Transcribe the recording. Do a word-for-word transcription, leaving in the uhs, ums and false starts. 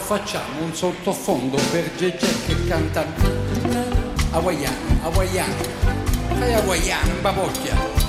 facciamo un sottofondo per Gegè che canta hawaiano, hawaiano, fai hawaiano, babocchia.